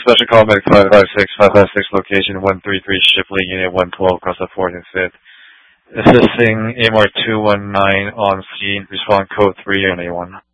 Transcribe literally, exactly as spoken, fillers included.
Special call medic five five six, five five six location one three three Shipley, Unit one twelve, across the fourth and fifth. Assisting A M R two one nine on scene, respond code three on A one.